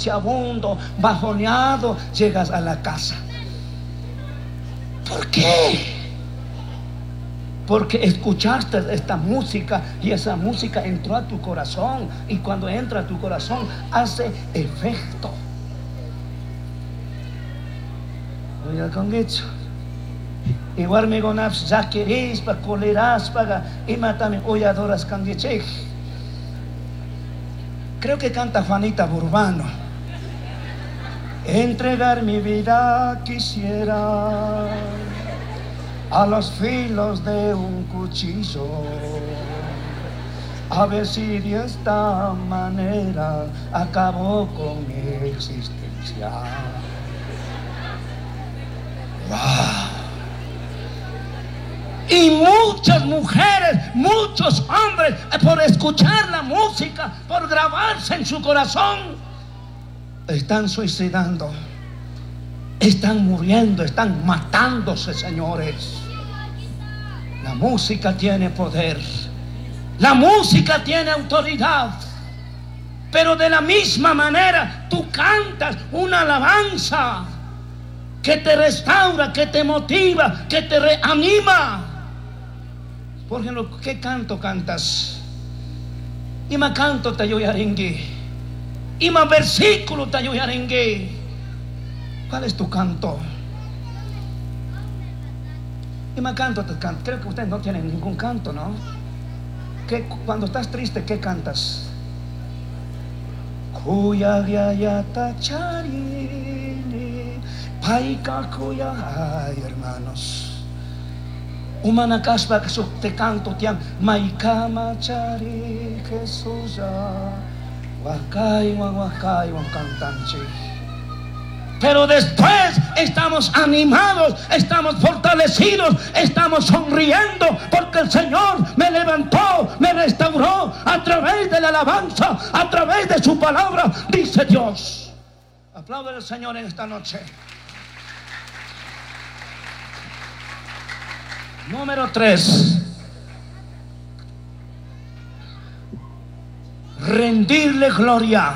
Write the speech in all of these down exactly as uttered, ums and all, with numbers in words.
nauseabundo, bajoneado, llegas a la casa. ¿Por qué? Porque escuchaste esta música y esa música entró a tu corazón, y cuando entra a tu corazón hace efecto. Oiga, con eso igual me gonas ya queréis para colerás para y matame hoy adoras candiche. Creo que canta Juanita Burbano. Entregar mi vida quisiera a los filos de un cuchillo, a ver si de esta manera acabó con mi existencia. ¡Wow! Y muchas mujeres, muchos hombres, por escuchar la música, por grabarse en su corazón, están suicidando, están muriendo, están matándose, señores. La música tiene poder, la música tiene autoridad, pero de la misma manera tú cantas una alabanza que te restaura, que te motiva, que te reanima. Por ejemplo, ¿qué canto cantas? Ima canto tayoyarengue, ima versículo tayoyarengue. ¿Cuál es tu canto? Ima canto te canto. Creo que ustedes no tienen ningún canto, ¿no? ¿Qué, cuando estás triste, qué cantas? Kuya yata charini, paika kuya. Ay, hermanos. Umana kaspa que te canto tiang maikama chari Jesusa wakai wan wakai wan cantanche. Pero después estamos animados, estamos fortalecidos, estamos sonriendo porque el Señor me levantó, me restauró a través de la alabanza, a través de su palabra, dice Dios. Aplaude al Señor en esta noche. Número tres, rendirle gloria.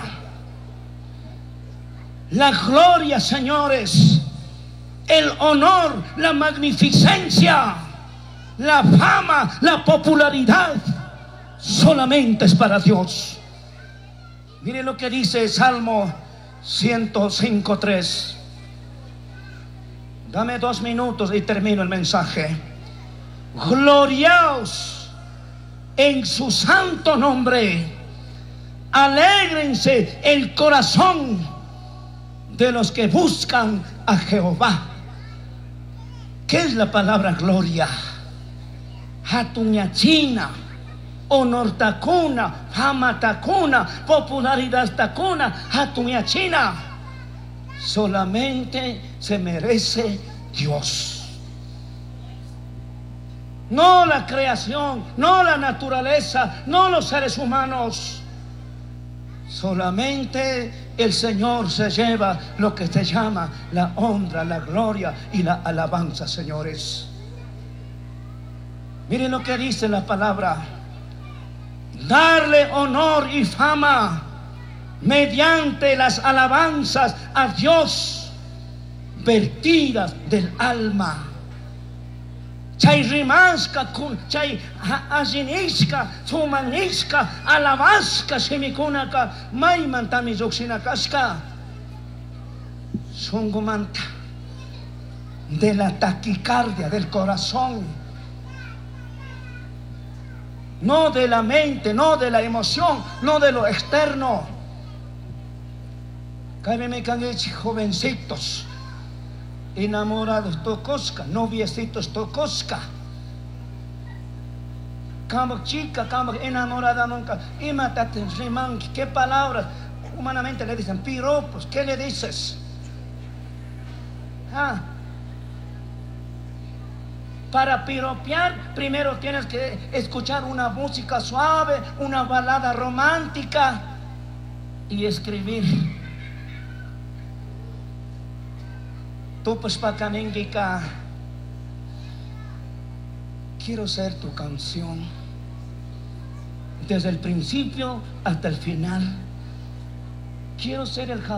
La gloria, señores, el honor, la magnificencia, la fama, la popularidad, solamente es para Dios. Mire lo que dice Salmo ciento cinco, tres. Dame dos minutos y termino el mensaje. Gloriaos en su santo nombre, alégrense el corazón de los que buscan a Jehová. ¿Qué es la palabra gloria? Hatuñachina, honor tacuna, fama tacuna, popularidad tacuna, hatuñachina. Solamente se merece Dios. No la creación, no la naturaleza, no los seres humanos. Solamente el Señor se lleva lo que se llama la honra, la gloria y la alabanza, señores. Miren lo que dice la palabra: darle honor y fama mediante las alabanzas a Dios vertidas del alma. Chay rimasca, chay ajiniska, sumaniska, alabasca, semikunaka, maimantami yoxinakaska. Sungumanta de la taquicardia del corazón, no de la mente, no de la emoción, no de lo externo. Cállame, canguechi, jovencitos enamorados tocosca, noviecitos tocosca, como chica, como enamorada nunca, imagínate, ¿qué palabras humanamente le dicen? Piropos, ¿qué le dices? Ah, para piropear primero tienes que escuchar una música suave, una balada romántica y escribir. Tú pues pacanenguica, quiero ser tu canción desde el principio hasta el final. Quiero ser el